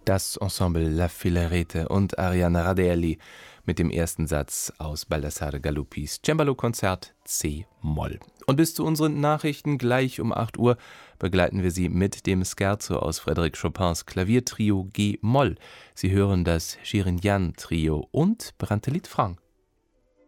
Das Ensemble La Filarete und Arianna Radelli mit dem ersten Satz aus Baldassare Galoppis Cembalo-Konzert C-Moll. Und bis zu unseren Nachrichten gleich um 8 Uhr begleiten wir Sie mit dem Scherzo aus Frédéric Chopins Klaviertrio G-Moll. Sie hören das Chirinian-Trio und Brantelid Frank.